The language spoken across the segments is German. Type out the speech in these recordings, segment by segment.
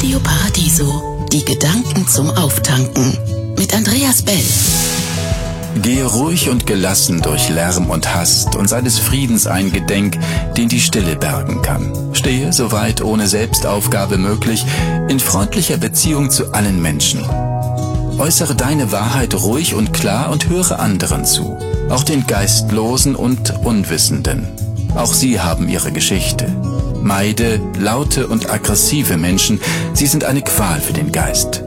Radio Paradiso. Die Gedanken zum Auftanken. Mit Andreas Bell. Gehe ruhig und gelassen durch Lärm und Hast und sei des Friedens eingedenk, den die Stille bergen kann. Stehe, soweit ohne Selbstaufgabe möglich, in freundlicher Beziehung zu allen Menschen. Äußere deine Wahrheit ruhig und klar und höre anderen zu, auch den Geistlosen und Unwissenden. Auch sie haben ihre Geschichte. Meide laute und aggressive Menschen, sie sind eine Qual für den Geist.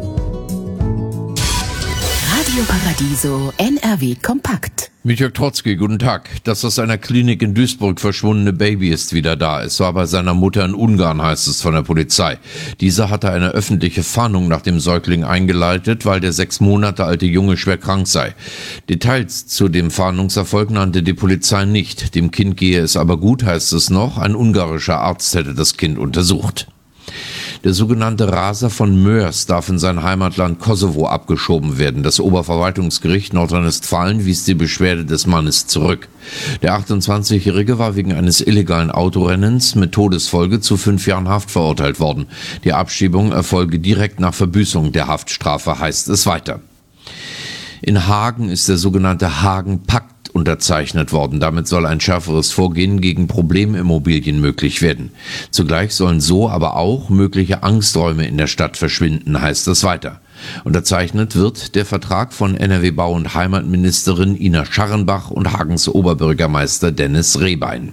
Radio Paradiso NRW Kompakt. Mit Jörg Trotzki, guten Tag. Das aus einer Klinik in Duisburg verschwundene Baby ist wieder da. Es war bei seiner Mutter in Ungarn, heißt es von der Polizei. Diese hatte eine öffentliche Fahndung nach dem Säugling eingeleitet, weil der 6 Monate alte Junge schwer krank sei. Details zu dem Fahndungserfolg nannte die Polizei nicht. Dem Kind gehe es aber gut, heißt es noch. Ein ungarischer Arzt hätte das Kind untersucht. Der sogenannte Raser von Moers darf in sein Heimatland Kosovo abgeschoben werden. Das Oberverwaltungsgericht Nordrhein-Westfalen wies die Beschwerde des Mannes zurück. Der 28-Jährige war wegen eines illegalen Autorennens mit Todesfolge zu 5 Jahren Haft verurteilt worden. Die Abschiebung erfolge direkt nach Verbüßung der Haftstrafe, heißt es weiter. In Hagen ist der sogenannte Hagen-Pakt unterzeichnet worden. Damit soll ein schärferes Vorgehen gegen Problemimmobilien möglich werden. Zugleich sollen so aber auch mögliche Angsträume in der Stadt verschwinden, heißt es weiter. Unterzeichnet wird der Vertrag von NRW-Bau- und Heimatministerin Ina Scharrenbach und Hagens Oberbürgermeister Dennis Rehbein.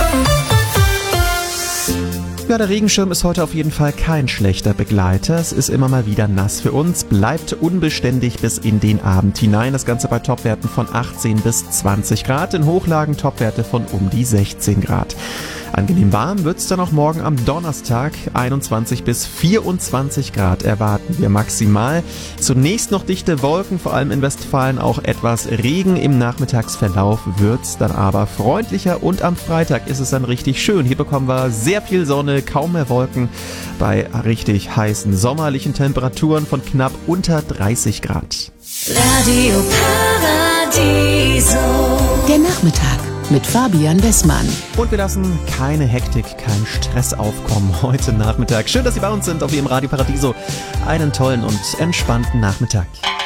Ja, der Regenschirm ist heute auf jeden Fall kein schlechter Begleiter. Es ist immer mal wieder nass für uns, bleibt unbeständig bis in den Abend hinein. Das Ganze bei Topwerten von 18 bis 20 Grad, in Hochlagen Topwerte von um die 16 Grad. Angenehm warm wird's dann auch morgen am Donnerstag. 21 bis 24 Grad erwarten wir maximal. Zunächst noch dichte Wolken, vor allem in Westfalen auch etwas Regen. Im Nachmittagsverlauf wird's dann aber freundlicher und am Freitag ist es dann richtig schön. Hier bekommen wir sehr viel Sonne, kaum mehr Wolken bei richtig heißen sommerlichen Temperaturen von knapp unter 30 Grad. Radio Paradiso. Der Nachmittag mit Fabian Wessmann. Und wir lassen keine Hektik, keinen Stress aufkommen heute Nachmittag. Schön, dass Sie bei uns sind auf Ihrem Radio Paradiso. Einen tollen und entspannten Nachmittag.